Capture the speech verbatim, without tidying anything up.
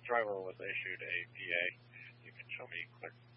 driver was issued a P A. You can show me quick